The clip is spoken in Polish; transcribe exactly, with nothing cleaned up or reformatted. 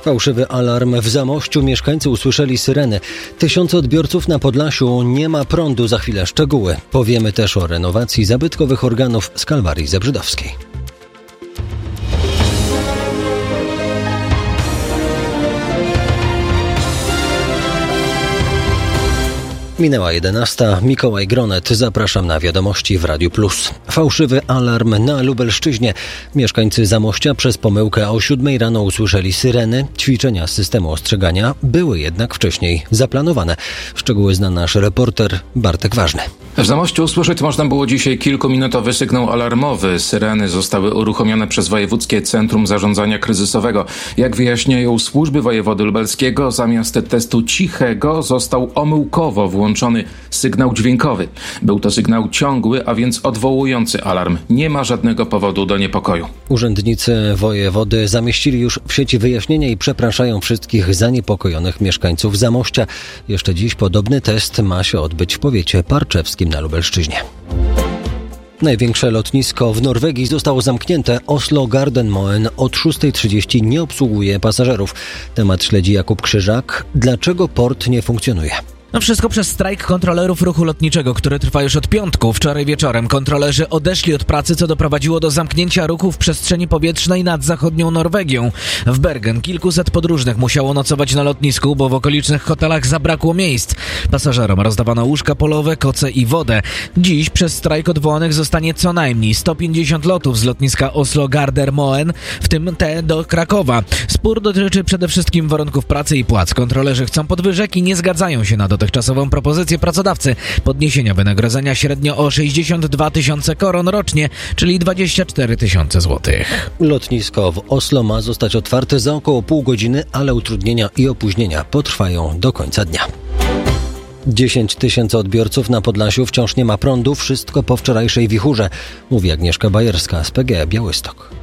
Fałszywy alarm w Zamościu. Mieszkańcy usłyszeli syreny. Tysiące odbiorców na Podlasiu. Nie ma prądu. Za chwilę szczegóły. Powiemy też o renowacji zabytkowych organów z Kalwarii Zebrzydowskiej. Minęła jedenasta. Mikołaj Gronet. Zapraszam na wiadomości w Radiu Plus. Fałszywy alarm na Lubelszczyźnie. Mieszkańcy Zamościa przez pomyłkę o siódmej rano usłyszeli syreny. Ćwiczenia z systemu ostrzegania były jednak wcześniej zaplanowane. Szczegóły zna nasz reporter Bartek Ważny. W Zamościu usłyszeć można było dzisiaj kilkuminutowy sygnał alarmowy. Syreny zostały uruchomione przez Wojewódzkie Centrum Zarządzania Kryzysowego. Jak wyjaśniają służby wojewody lubelskiego, zamiast testu cichego został omyłkowo włączony sygnał dźwiękowy. Był to sygnał ciągły, a więc odwołujący alarm. Nie ma żadnego powodu do niepokoju. Urzędnicy wojewody zamieścili już w sieci wyjaśnienia i przepraszają wszystkich zaniepokojonych mieszkańców Zamościa. Jeszcze dziś podobny test ma się odbyć w powiecie parczewskim na Lubelszczyźnie. Największe lotnisko w Norwegii zostało zamknięte. Oslo Gardermoen od szóstej trzydzieści nie obsługuje pasażerów. Temat śledzi Jakub Krzyżak. Dlaczego port nie funkcjonuje? No wszystko przez strajk kontrolerów ruchu lotniczego, który trwa już od piątku. Wczoraj wieczorem kontrolerzy odeszli od pracy, co doprowadziło do zamknięcia ruchu w przestrzeni powietrznej nad zachodnią Norwegią. W Bergen kilkuset podróżnych musiało nocować na lotnisku, bo w okolicznych hotelach zabrakło miejsc. Pasażerom rozdawano łóżka polowe, koce i wodę. Dziś przez strajk odwołanych zostanie co najmniej sto pięćdziesiąt lotów z lotniska Oslo Gardermoen, w tym te do Krakowa. Spór dotyczy przede wszystkim warunków pracy i płac. Kontrolerzy chcą podwyżek i nie zgadzają się na dotychczasową propozycję pracodawcy podniesienia wynagrodzenia średnio o sześćdziesiąt dwa tysiące koron rocznie, czyli dwadzieścia cztery tysiące złotych. Lotnisko w Oslo ma zostać otwarte za około pół godziny, ale utrudnienia i opóźnienia potrwają do końca dnia. dziesięć tysięcy odbiorców na Podlasiu wciąż nie ma prądu. Wszystko po wczorajszej wichurze, mówi Agnieszka Bajerska z P G E Białystok.